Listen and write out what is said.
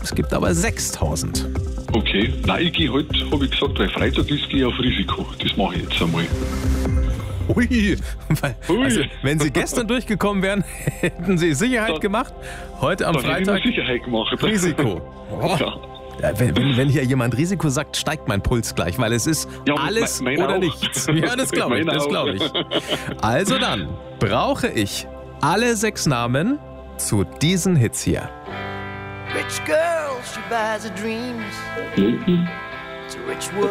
Es gibt aber 6.000. Okay. Nein, ich gehe halt, habe ich gesagt, weil Freitag ist, gehe ich auf Risiko. Das mache ich jetzt einmal. Ui. Also, wenn Sie gestern durchgekommen wären, hätten Sie Sicherheit gemacht. Heute am Dann hätte ich Freitag nur Sicherheit gemacht. Risiko. Oh. Ja. Ja, wenn hier jemand Risiko sagt, steigt mein Puls gleich, weil es ist Ja, alles meiner oder auch. nichts. Ja, das glaube ich, Meiner das auch. glaube ich. Also dann brauche ich alle 6 Namen zu diesen Hits hier. Rich girl, she buys her dreams. It's a rich world.